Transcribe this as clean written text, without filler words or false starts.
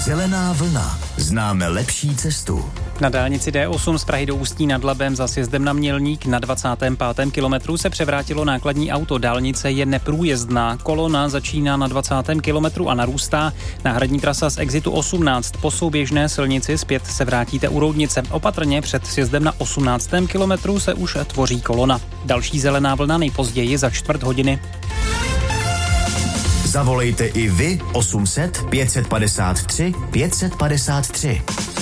Zelená vlna. Známe lepší cestu. Na dálnici D8 z Prahy do Ústí nad Labem za sjezdem na Mělník na 25. kilometru se převrátilo nákladní auto. Dálnice je neprůjezdná. Kolona začíná na 20. kilometru a narůstá. Náhradní trasa z exitu 18 po souběžné silnici zpět se vrátíte u Roudnice. Opatrně před sjezdem na 18. kilometru se už tvoří kolona. Další zelená vlna nejpozději za čtvrt hodiny. Zavolejte i vy 800 553 553.